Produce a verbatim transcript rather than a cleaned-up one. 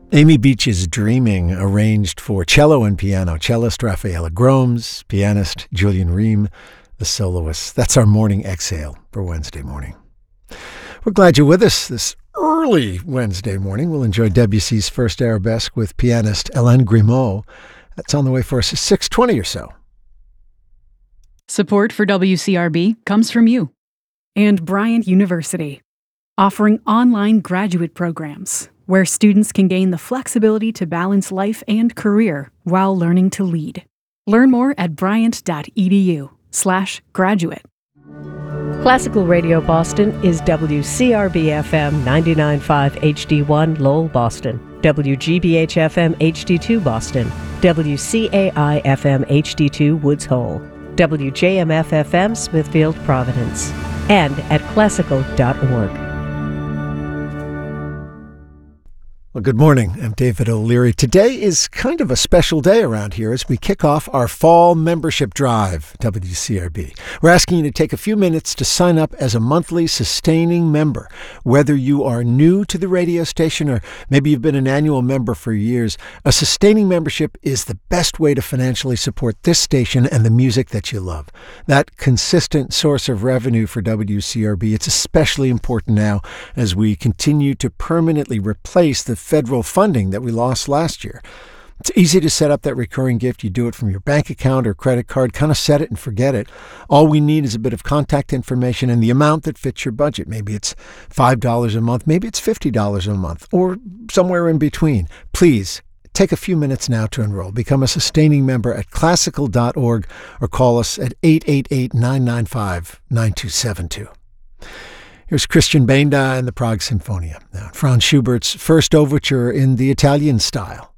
Amy Beach's Dreaming, arranged for cello and piano. Cellist Rafaela Gromes, pianist Julian Ream, the soloist. That's our morning exhale for Wednesday morning. We're glad you're with us this early Wednesday morning. We'll enjoy Debussy's First Arabesque with pianist Hélène Grimaud. That's on the way for us at six twenty or so. Support for W C R B comes from you and Bryant University, offering online graduate programs where students can gain the flexibility to balance life and career while learning to lead. Learn more at bryant.edu slash graduate. Classical Radio Boston is W C R B F M ninety-nine point five H D one Lowell, Boston, W G B H F M H D two Boston, W C A I F M H D two Woods Hole, W J M F F M Smithfield, Providence, and at classical dot org. Well, good morning. I'm David O'Leary. Today is kind of a special day around here as we kick off our fall membership drive, W C R B. We're asking you to take a few minutes to sign up as a monthly sustaining member. Whether you are new to the radio station or maybe you've been an annual member for years, a sustaining membership is the best way to financially support this station and the music that you love. That consistent source of revenue for W C R B, it's especially important now as we continue to permanently replace the federal funding that we lost last year. It's easy to set up that recurring gift. You do it from your bank account or credit card, kind of set it and forget it. All we need is a bit of contact information and the amount that fits your budget. Maybe it's five dollars a month, maybe it's fifty dollars a month, or somewhere in between. Please take a few minutes now to enroll. Become a sustaining member at classical dot org or call us at eight eight eight, nine nine five, nine two seven two. Here's Christian Benda and the Prague Sinfonia. Now, Franz Schubert's first overture in the Italian style.